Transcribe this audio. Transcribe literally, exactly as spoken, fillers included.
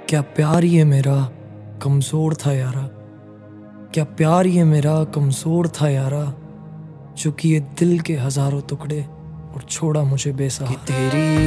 क्या प्यार ये मेरा कमज़ोर था यारा, क्या प्यार ये मेरा कमज़ोर था यारा, जो कि ये दिल के हज़ारों टुकड़े और छोड़ा मुझे बेसहारा। तेरी